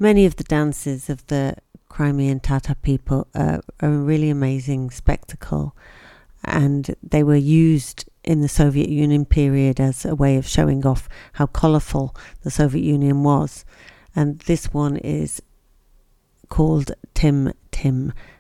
Many of the dances of the Crimean Tatar people are a really amazing spectacle, and they were used in the Soviet Union period as a way of showing off how colourful the Soviet Union was. And this one is called Tim Tim.